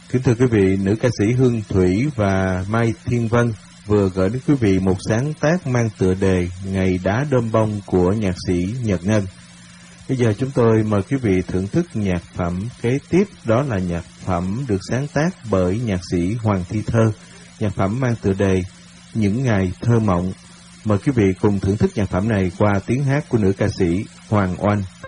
Kính thưa quý vị, nữ ca sĩ Hương Thủy và Mai Thiên Vân vừa gửi đến quý vị một sáng tác mang tựa đề Ngày Đá Đơm Bông của nhạc sĩ Nhật Ngân. Bây giờ chúng tôi mời quý vị thưởng thức nhạc phẩm kế tiếp, đó là nhạc phẩm được sáng tác bởi nhạc sĩ Hoàng Thi Thơ. Nhạc phẩm mang tựa đề Những Ngày Thơ Mộng. Mời quý vị cùng thưởng thức nhạc phẩm này qua tiếng hát của nữ ca sĩ Hoàng Oanh.